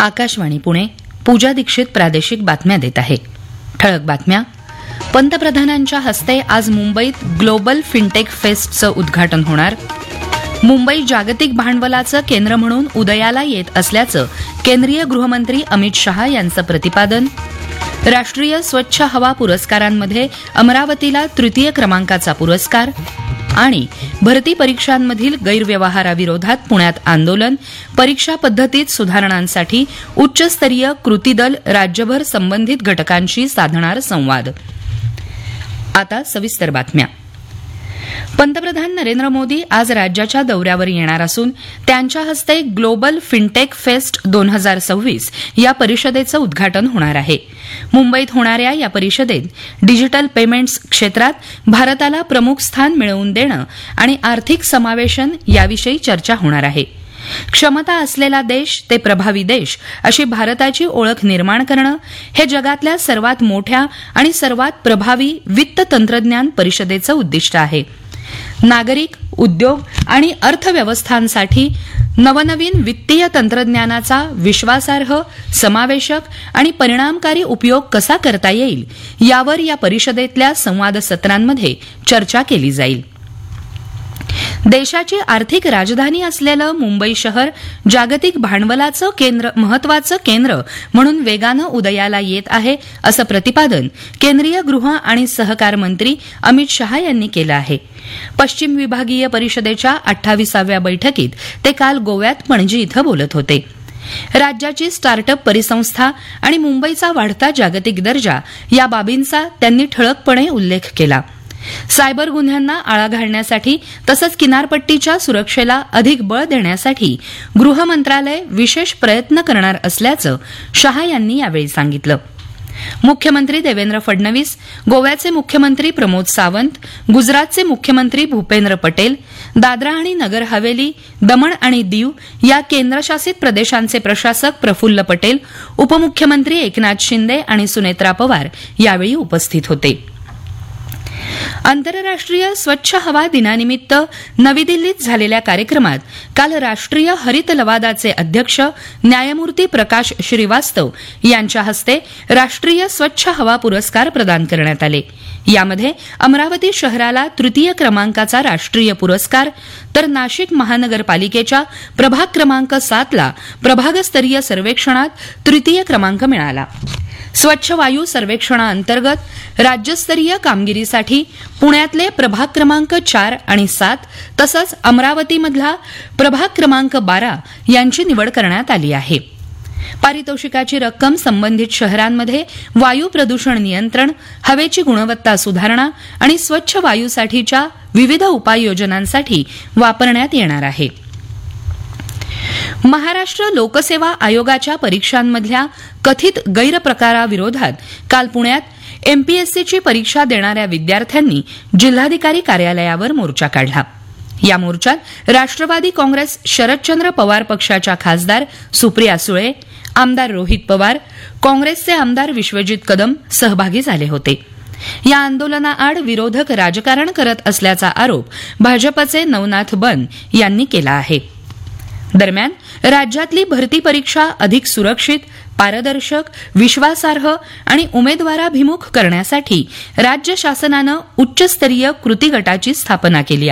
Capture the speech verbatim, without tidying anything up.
आकाशवाणी पुणे. पूजा दीक्षित प्रादेशिक बातम्या देत आहे. ठळक बातम्या. पंतप्रधानांच्या हस्ते आज मुंबईत ग्लोबल फिनटेक फेस्टचं उद्घाटन होणार. मुंबई जागतिक भांडवलाचं केंद्र म्हणून उदयाला येत असल्याचं केंद्रीय गृहमंत्री अमित शहा यांचं प्रतिपादन. राष्ट्रीय स्वच्छ हवा पुरस्कारांमध्ये अमरावतीला तृतीय क्रमांकाचा पुरस्कार. आणि भरती परीक्षांमधील गैरव्यवहाराविरोधात पुण्यात आंदोलन. परीक्षा पद्धतीत सुधारणांसाठी उच्चस्तरीय कृती दल राज्यभर संबंधित घटकांशी साधणार संवाद. आता सविस्तर बातम्या. पंतप्रधान नरेंद्र मोदी आज राज्याच्या दौऱ्यावर येणार असून त्यांच्या हस्ते ग्लोबल फिनटेक फेस्ट दोन हजार सव्वीस या परिषदेचं उद्घाटन होणार आहे. मुंबईत होणाऱ्या या परिषदेत डिजिटल पेमेंट्स क्षेत्रात भारताला प्रमुख स्थान मिळवून देणं आणि आर्थिक समावेशन याविषयी चर्चा होणार आहे. क्षमता असलेला देश ते प्रभावी देश अशी भारताची ओळख निर्माण करणं हे जगातल्या सर्वात मोठ्या आणि सर्वात प्रभावी वित्त तंत्रज्ञान परिषदेचं उद्दिष्ट आहे. नागरिक, उद्योग आणि अर्थव्यवस्थांसाठी नवनवीन वित्तीय तंत्रज्ञानाचा विश्वासार्ह, समावेशक आणि परिणामकारी उपयोग कसा करता येईल यावर या परिषदेतल्या संवादसत्रांमध्ये चर्चा केली जाईल. देशाची आर्थिक राजधानी असलेलं मुंबई शहर जागतिक भांडवलाचं केंद्र महत्वाचं केंद्र म्हणून वेगानं उदयाला येत आहे असं प्रतिपादन केंद्रीय गृह आणि सहकार मंत्री अमित शहा यांनी केलं आहे. पश्चिम विभागीय परिषदेच्या अठ्ठावीसाव्या बैठकीत ते काल गोव्यात पणजी इथं बोलत होते. राज्याची स्टार्टअप परिसंस्था आणि मुंबईचा वाढता जागतिक दर्जा या बाबींचा त्यांनी ठळकपणे उल्लेख केला. सायबर गुन्ह्यांना आळा घालण्यासाठी तसंच किनारपट्टीच्या सुरक्षेला अधिक बळ देण्यासाठी गृह मंत्रालय विशेष प्रयत्न करणार असल्याचं शहा यांनी यावेळी सांगितलं. मुख्यमंत्री देवेंद्र फडणवीस, गोव्याचे मुख्यमंत्री प्रमोद सावंत, गुजरातचे मुख्यमंत्री भूपेंद्र पटेल, दादरा आणि नगर हवेली, दमण आणि दीव या केंद्रशासित प्रदेशांचे प्रशासक प्रफुल्ल पटेल, उपमुख्यमंत्री एकनाथ शिंदे आणि सुनेत्रा पवार यावेळी उपस्थित होते. आंतरराष्ट्रीय स्वच्छ हवा दिनानिमित्त नवी दिल्लीत झालेल्या कार्यक्रमात काल राष्ट्रीय हरित लवादाचे अध्यक्ष न्यायमूर्ती प्रकाश श्रीवास्तव यांच्या हस्ते राष्ट्रीय स्वच्छ हवा पुरस्कार प्रदान करण्यात आले. यामध्ये अमरावती शहराला तृतीय क्रमांकाचा राष्ट्रीय पुरस्कार तर नाशिक महानगरपालिकेच्या प्रभाग क्रमांक सातला प्रभागस्तरीय सर्वेक्षणात तृतीय क्रमांक मिळाला. स्वच्छ वायू सर्वेक्षणाअंतर्गत राज्यस्तरीय कामगिरीसाठी पुण्यातले प्रभाग क्रमांक चार आणि सात तसंच अमरावतीमधला प्रभाग क्रमांक बारा यांची निवड करण्यात आली आहे. पारितोषिकाची रक्कम संबंधित शहरांमध्ये वायू प्रदूषण नियंत्रण, हवेची गुणवत्ता सुधारणा आणि स्वच्छ वायूसाठीच्या विविध उपाययोजनांसाठी वापरण्यात येणार आहे. महाराष्ट्र लोकसेवा आयोगाच्या परीक्षांमधल्या कथित गैरप्रकाराविरोधात काल पुण्यात एमपीएससीची परीक्षा देणाऱ्या विद्यार्थ्यांनी जिल्हाधिकारी कार्यालयावर मोर्चा काढला. या मोर्चात राष्ट्रवादी काँग्रेस शरदचंद्र पवार पक्षाच्या खासदार सुप्रिया सुळे, आमदार रोहित पवार, काँग्रेसचे आमदार विश्वजित कदम सहभागी झाले होते. या आंदोलनाआड विरोधक राजकारण करत असल्याचा आरोप भाजपचे नवनाथ बन यांनी केला आहे. दरम्यान राज्यातली भरती परीक्षा अधिक सुरक्षित, पारदर्शक, विश्वासार्ह आणि उमेदवाराभिमुख करण्यासाठी राज्य शासनानं उच्चस्तरीय कृती गटाची स्थापना केली आहे.